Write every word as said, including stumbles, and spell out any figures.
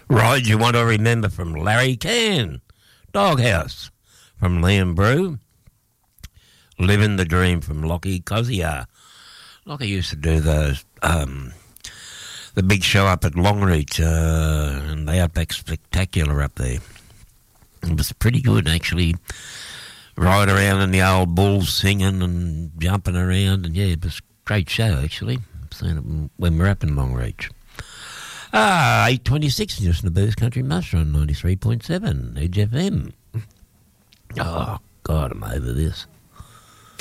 Ride You Want to Remember from Larry Can. Doghouse from Liam Brew. Living the Dream from Lockie Cozier. Lockie used to do those, um, the big show up at Longreach, uh, and the Outback Spectacular up there. It was pretty good, actually. Ride around in the old bulls singing and jumping around, and yeah, it was a great show, actually. I've seen it when we're up in Longreach. Ah, eight twenty-six, just in the Booth Country Muster on ninety-three point seven, Edge F M. Oh, God, I'm over this.